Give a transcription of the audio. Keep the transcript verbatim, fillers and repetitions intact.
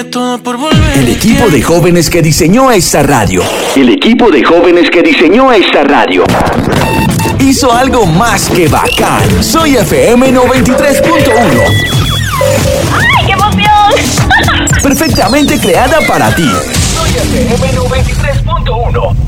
Todo por volver. El equipo de jóvenes que diseñó esta radio. El equipo de jóvenes que diseñó esta radio. Hizo algo más que bacán. Soy F M noventa y tres punto uno. ¡Ay, qué emoción! Perfectamente creada para ti. Soy F M noventa y tres punto uno.